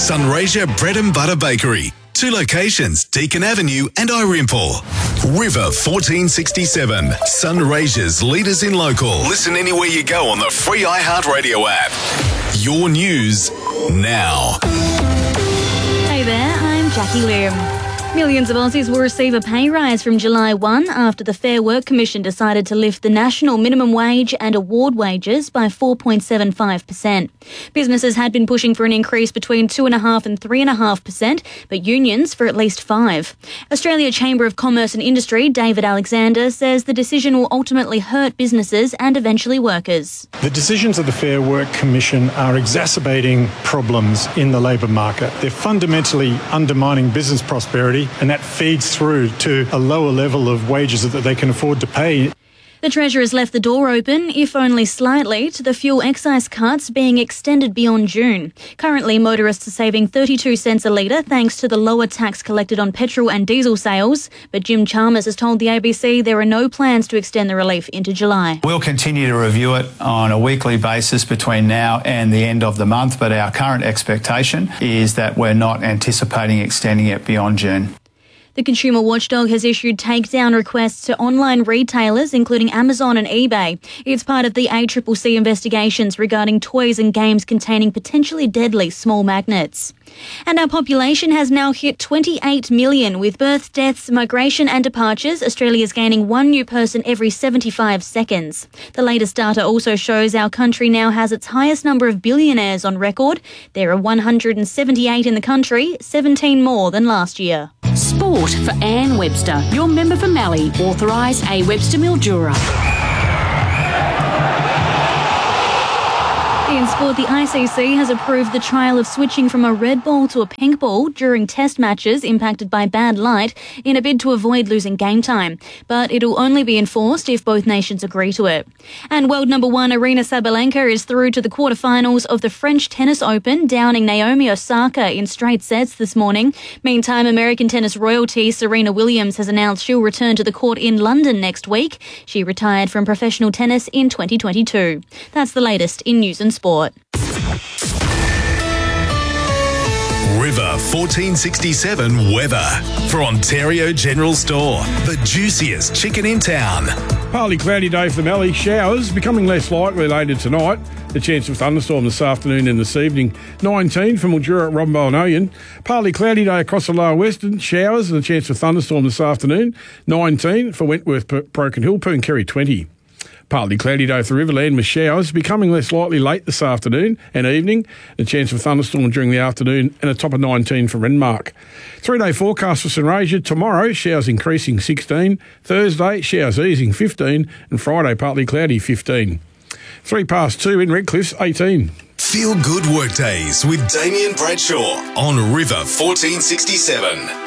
Sunraysia Bread and Butter Bakery. 2 locations, Deakin Avenue and Irimple. River 1467. Sunraysia's leaders in local. Listen anywhere you go on the free iHeartRadio app. Your news now. Hey there, I'm Jackie Lim. Millions of Aussies will receive a pay rise from July 1 after the Fair Work Commission decided to lift the national minimum wage and award wages by 4.75%. Businesses had been pushing for an increase between 2.5% and 3.5%, but unions for at least 5%. Australia Chamber of Commerce and Industry, David Alexander, says the decision will ultimately hurt businesses and eventually workers. The decisions of the Fair Work Commission are exacerbating problems in the labour market. They're fundamentally undermining business prosperity, and that feeds through to a lower level of wages that they can afford to pay. The Treasurer has left the door open, if only slightly, to the fuel excise cuts being extended beyond June. Currently, motorists are saving 32 cents a litre thanks to the lower tax collected on petrol and diesel sales. But Jim Chalmers has told the ABC there are no plans to extend the relief into July. We'll continue to review it on a weekly basis between now and the end of the month, but our current expectation is that we're not anticipating extending it beyond June. The consumer watchdog has issued takedown requests to online retailers, including Amazon and eBay. It's part of the ACCC investigations regarding toys and games containing potentially deadly small magnets. And our population has now hit 28 million. With births, deaths, migration and departures, Australia is gaining 1 new person every 75 seconds. The latest data also shows our country now has its highest number of billionaires on record. There are 178 in the country, 17 more than last year. Sport for Anne Webster, your member for Mallee, authorised A. Webster Mildura. In sport, the ICC has approved the trial of switching from a red ball to a pink ball during test matches impacted by bad light in a bid to avoid losing game time. But it'll only be enforced if both nations agree to it. And world number 1 Aryna Sabalenka is through to the quarterfinals of the French Tennis Open, downing Naomi Osaka in straight sets this morning. Meantime, American tennis royalty Serena Williams has announced she'll return to the court in London next week. She retired from professional tennis in 2022. That's the latest in news and sport. River 1467 weather for Ontario General Store. The juiciest chicken in town. Partly cloudy day for the Mallee. Showers becoming less likely later tonight. The chance of thunderstorm this afternoon and this evening. 19 for Mildura, Robbo and Oyen. Partly cloudy day across the lower western. Showers and the chance of thunderstorm this afternoon. 19 for Wentworth, Broken Hill, Pooncarie 20. Partly cloudy day for Riverland with showers, becoming less likely late this afternoon and evening. A chance of thunderstorm during the afternoon and a top of 19 for Renmark. 3-day forecast for Sunraysia. Tomorrow, showers increasing 16. Thursday, showers easing 15. And Friday, partly cloudy 15. 2:03 in Redcliff's 18. Feel good workdays with Damien Bradshaw on River 1467.